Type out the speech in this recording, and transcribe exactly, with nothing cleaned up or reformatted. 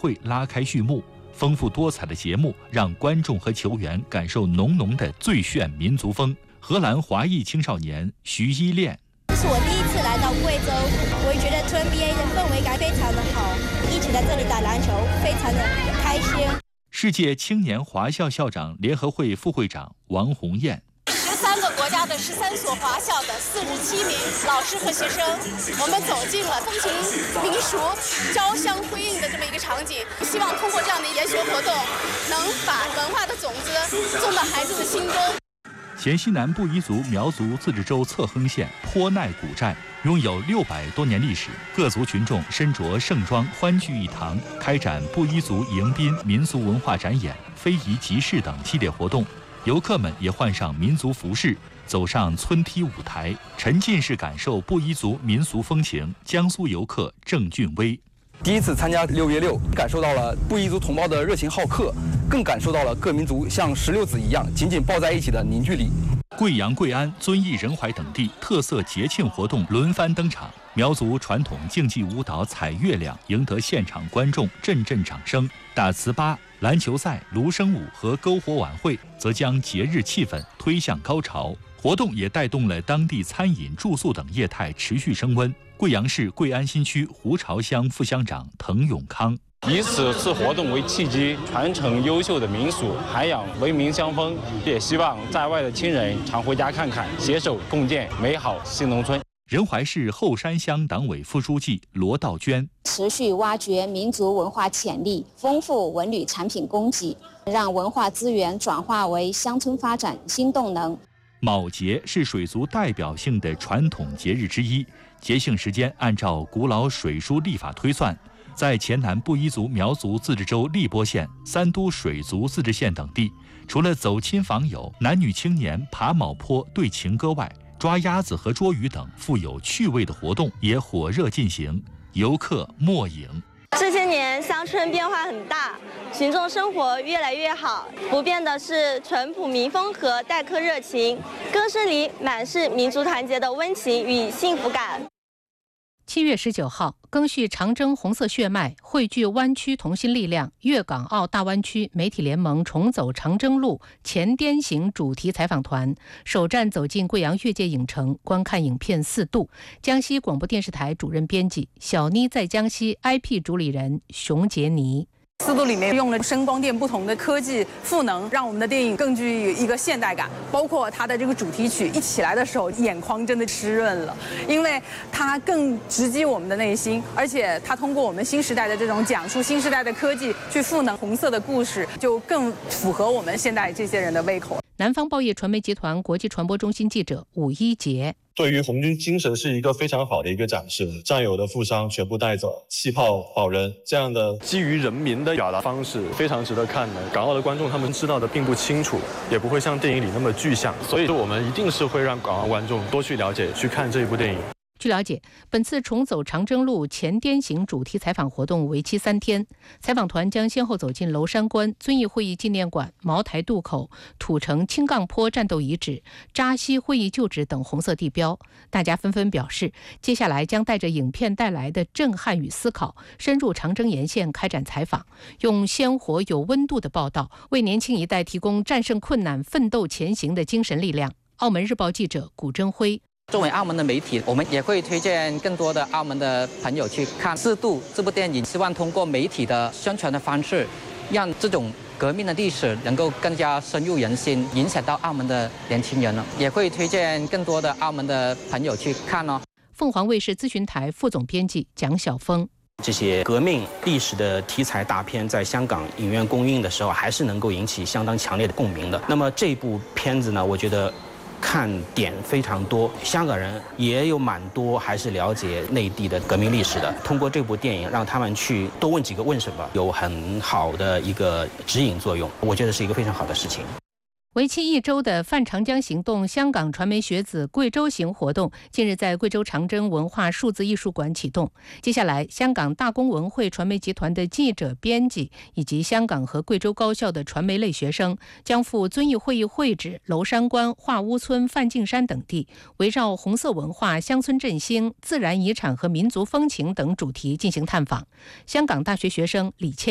会拉开序幕。丰富多彩的节目让观众和球员感受浓浓的最炫民族风。荷兰华裔青少年徐依恋， 这是我第一次来到贵州，我也觉得 N B A 的氛围感非常的好，一起在这里打篮球，非常的开心。 世界青年华校校长联合会副会长王红艳， 十三个国家的十三所华校的四十七名老师和学生，我们走进了风情民俗交相辉映的这么一个场景，希望通过这样的研学活动，能把文化的种子种到孩子的心中。 黔西南布依族苗族自治州侧亨县坡奈古寨拥有六百多年历史，各族群众身着盛装，欢聚一堂，开展布依族迎宾民俗文化展演、非遗集市等系列活动。游客们也换上民族服饰，走上村梯舞台，沉浸式感受布依族民俗风情。江苏游客郑俊威。 第一次参加六月六，感受到了布依族同胞的热情好客，更感受到了各民族像石榴籽一样紧紧抱在一起的凝聚力。 贵阳、贵安、遵义、仁怀等地特色节庆活动轮番登场，苗族传统竞技舞蹈采月亮赢得现场观众阵阵掌声。大糍粑、篮球赛、芦笙舞和篝火晚会则将节日气氛推向高潮。活动也带动了当地餐饮、住宿等业态持续升温。贵阳市贵安新区胡巢乡副乡长滕永康， 以此次活动为契机，传承优秀的民俗，涵养文明乡风，也希望在外的亲人常回家看看，携手共建美好新农村。 仁怀市后山乡党委副书记罗道娟， 持续挖掘民族文化潜力，丰富文旅产品供给，让文化资源转化为乡村发展新动能。 卯节是水族代表性的传统节日之一，节庆时间按照古老水书历法推算，在黔南布依族苗族自治州荔波县、三都水族自治县等地，除了走亲访友、男女青年爬卯坡对情歌外，抓鸭子和捉鱼等富有趣味的活动也火热进行，游客莫影。 这些年乡村变化很大，群众生活越来越好，不变的是淳朴民风和待客热情，歌声里满是民族团结的温情与幸福感。 七月十九号，赓续长征红色血脉，汇聚湾区同心力量，粤港澳大湾区媒体联盟重走长征路前滇行主题采访团首站走进贵阳越界影城，观看影片《四渡》。江西广播电视台主任编辑小妮在江西 I P 主理人熊杰尼。 四渡里面用了声光电不同的科技赋能，让我们的电影更具一个现代感。包括它的这个主题曲一起来的时候，眼眶真的湿润了，因为它更直击我们的内心，而且它通过我们新时代的这种讲述新时代的科技去赋能红色的故事，就更符合我们现在这些人的胃口。 南方报业传媒集团国际传播中心记者武一杰。 对于红军精神是一个非常好的一个展示，战友的负伤全部带走，气泡保人，这样的基于人民的表达方式非常值得看的。港澳的观众他们知道的并不清楚，也不会像电影里那么具象，所以我们一定是会让港澳观众多去了解、去看这部电影。 据了解，本次重走长征路前滇行主题采访活动为期三天，采访团将先后走进娄山关、遵义会议纪念馆、茅台渡口、土城青杠坡战斗遗址、扎西会议旧址等红色地标。大家纷纷表示，接下来将带着影片带来的震撼与思考，深入长征沿线开展采访，用鲜活有温度的报道，为年轻一代提供战胜困难、奋斗前行的精神力量。澳门日报记者古珍辉。 作为澳门的媒体，我们也会推荐更多的澳门的朋友去看《四渡》这部电影，希望通过媒体的宣传的方式，让这种革命的历史能够更加深入人心，影响到澳门的年轻人了。也会推荐更多的澳门的朋友去看哦。 凤凰卫视咨询台副总编辑蒋晓峰。 这些革命历史的题材大片在香港影院公映的时候，还是能够引起相当强烈的共鸣的。那么这部片子呢，我觉得看点非常多，香港人也有蛮多还是了解内地的革命历史的。通过这部电影，让他们去多问几个问什么，有很好的一个指引作用，我觉得是一个非常好的事情。 为期一周的泛长江行动香港传媒学子贵州行活动近日在贵州长征文化数字艺术馆启动。接下来，香港大公文汇传媒集团的记者、编辑以及香港和贵州高校的传媒类学生将赴遵义会议会址、娄山关、画屋村、范径山等地，围绕红色文化、乡村振兴、自然遗产和民族风情等主题进行探访。香港大学学生李谦